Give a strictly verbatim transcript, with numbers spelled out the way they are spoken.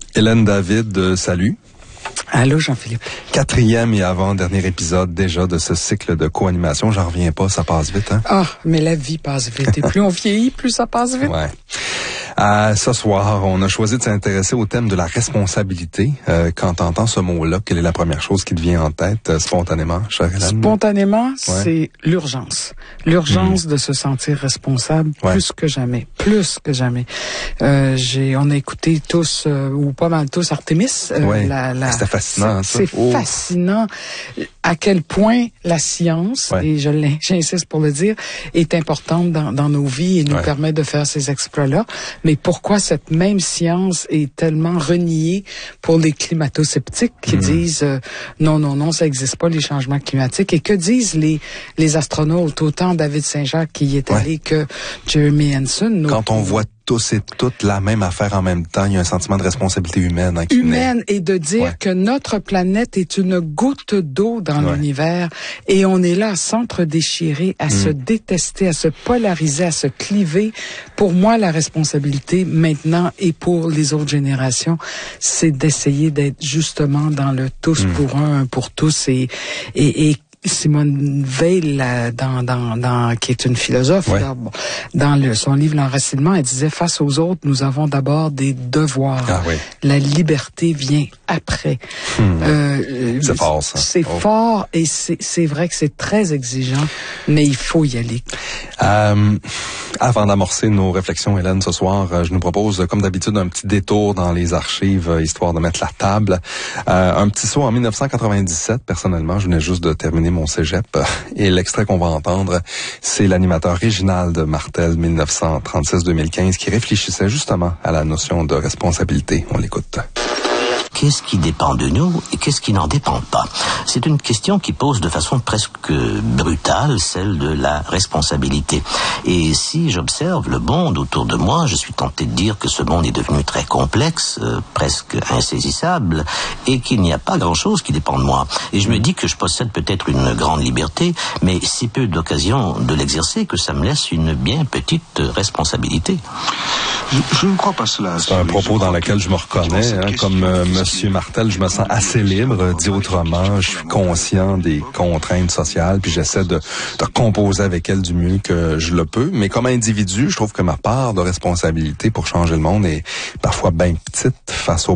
Hélène David, euh, salut. Allô, Jean-Philippe. Quatrième et avant-dernier épisode déjà de ce cycle de co-animation. J'en reviens pas, ça passe vite, hein? Ah, mais la vie passe vite. Et plus on vieillit, plus ça passe vite. Ouais. Euh, ce soir, on a choisi de s'intéresser au thème de la responsabilité. Euh, quand tu entends ce mot-là, quelle est la première chose qui te vient en tête euh, spontanément, chère Hélène? Spontanément, ouais. C'est l'urgence. L'urgence mmh. de se sentir responsable ouais. plus que jamais. Plus que jamais. Euh, j'ai, on a écouté tous, euh, ou pas mal tous, Artemis. Euh, ouais. la, la, C'était fascinant, c'est, ça. C'est oh. fascinant à quel point la science, ouais. et je j'insiste pour le dire, est importante dans, dans nos vies et nous ouais. permet de faire ces exploits-là. Mais pourquoi cette même science est tellement reniée pour les climato-sceptiques qui mmh. disent euh, non, non, non, ça n'existe pas, les changements climatiques. Et que disent les les astronautes, autant David Saint-Jacques qui y est allé ouais. que Jeremy Hansen. Quand on voit tous et toutes la même affaire en même temps, il y a un sentiment de responsabilité humaine. Hein, qui humaine, naît. Et de dire ouais. que notre planète est une goutte d'eau dans ouais. l'univers et on est là à s'entre-déchirer, à mmh. se détester, à se polariser, à se cliver. Pour moi, la responsabilité maintenant et pour les autres générations, c'est d'essayer d'être justement dans le tous mmh. pour un, un pour tous et et, et Simone Veil, là, dans, dans, dans, qui est une philosophe, ouais. là, bon, dans le, son livre L'Enracinement, elle disait, face aux autres, nous avons d'abord des devoirs. Ah, oui. La liberté vient après. Hmm. Euh, c'est fort, ça. C'est oh. fort et c'est, c'est vrai que c'est très exigeant, mais il faut y aller. Euh, avant d'amorcer nos réflexions, Hélène, ce soir, je nous propose, comme d'habitude, un petit détour dans les archives, histoire de mettre la table. Euh, un petit saut en dix-neuf cent quatre-vingt-dix-sept, personnellement, je venais juste de terminer mon cégep. Et l'extrait qu'on va entendre, c'est l'animateur Réginald Martel, dix-neuf cent trente-six à deux mille quinze, qui réfléchissait justement à la notion de responsabilité. On l'écoute. Qu'est-ce qui dépend de nous et qu'est-ce qui n'en dépend pas? C'est une question qui pose de façon presque brutale celle de la responsabilité. Et si j'observe le monde autour de moi, je suis tenté de dire que ce monde est devenu très complexe, euh, presque insaisissable, et qu'il n'y a pas grand-chose qui dépend de moi. Et je me dis que je possède peut-être une grande liberté, mais si peu d'occasions de l'exercer que ça me laisse une bien petite responsabilité. Je, je ne crois pas cela. C'est un propos dans lequel je me reconnais, hein, comme euh, Monsieur Martel, je me sens assez libre, dit autrement, je suis conscient des contraintes sociales, puis j'essaie de, de composer avec elles du mieux que je le peux, mais comme individu, je trouve que ma part de responsabilité pour changer le monde est parfois bien petite face aux